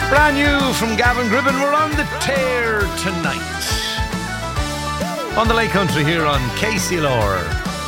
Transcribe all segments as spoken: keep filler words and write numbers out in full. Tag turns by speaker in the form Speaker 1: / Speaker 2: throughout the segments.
Speaker 1: Brand new from Gavin Gribben. We're on the tear tonight on the Lake Country here on K C L R.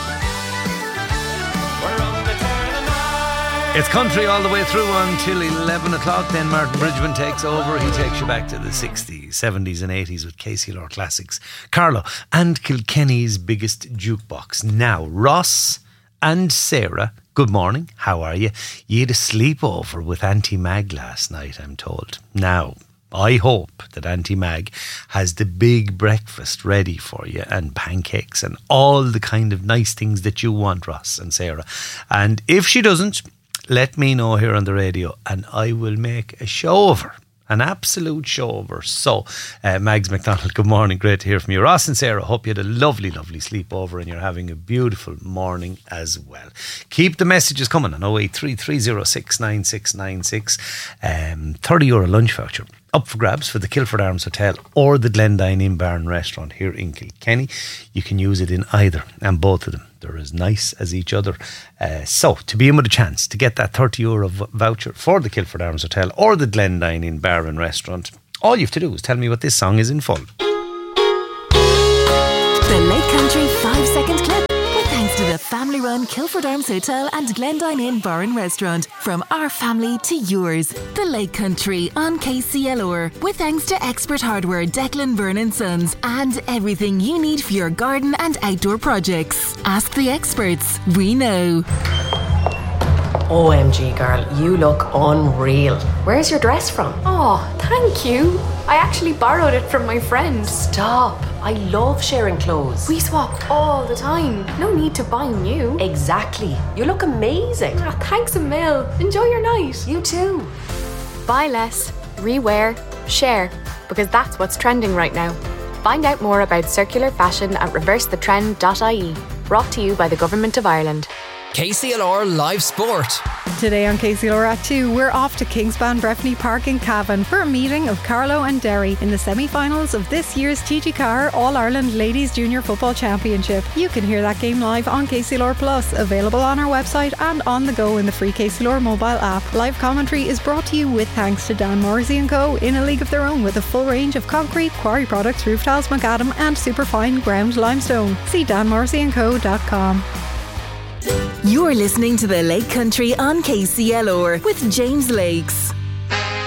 Speaker 1: It's country all the way through until eleven o'clock. Then Martin Bridgman takes over. He takes you back to the sixties, seventies and eighties with K C L R Classics. Carlo and Kilkenny's biggest jukebox. Now, Ross and Sarah, good morning. How are you? You had a sleepover with Auntie Mag last night, I'm told. Now, I hope that Auntie Mag has the big breakfast ready for you and pancakes and all the kind of nice things that you want, Ross and Sarah. And if she doesn't, let me know here on the radio and I will make a show of her. An absolute show of her. So, uh, Mags McDonald, good morning. Great to hear from you. Ross and Sarah, hope you had a lovely, lovely sleepover and you're having a beautiful morning as well. Keep the messages coming on oh eight three three oh six nine six nine six. Um, thirty euro lunch voucher up for grabs for the Kilford Arms Hotel or the Glendine Inn Bar and Restaurant here in Kilkenny. You can use it in either and both of them. They're as nice as each other. Uh, so, to be in with a chance to get that thirty euro v- voucher for the Kilford Arms Hotel or the Glendine Inn Bar and Restaurant, all you have to do is tell me what this song is in full.
Speaker 2: The Lake Country five second clip. Thanks to the family-run Kilford Arms Hotel and Glendine Inn Bar and Restaurant. From our family to yours. The Lake Country on K C L R. With thanks to Expert Hardware, Declan Byrne and Sons. And everything you need for your garden and outdoor projects. Ask the experts. We know.
Speaker 3: O M G, girl, you look unreal. Where's your dress from?
Speaker 4: Oh, thank you. I actually borrowed it from my friend.
Speaker 3: Stop. I love sharing clothes.
Speaker 4: We swap all the time. No need to buy new.
Speaker 3: Exactly. You look amazing.
Speaker 4: Oh, thanks a mil. Enjoy your night.
Speaker 3: You too.
Speaker 4: Buy less, rewear, share, because that's what's trending right now. Find out more about circular fashion at reverse the trend dot I E. Brought to you by the Government of Ireland.
Speaker 5: K C L R Live Sport.
Speaker 6: Today on K C L R at two, we're off to Kingspan Breffni Park in Cavan for a meeting of Carlow and Derry in the semi-finals of this year's T G Car All-Ireland Ladies Junior Football Championship. You can hear that game live on K C L R Plus, available on our website and on the go in the free K C L R mobile app. Live commentary is brought to you with thanks to Dan Morrissey and Co. in a league of their own with a full range of concrete, quarry products, roof tiles, macadam and superfine ground limestone. See dan morrissey and co dot com.
Speaker 2: You're listening to the Lake Country on K C L R with James Lakes.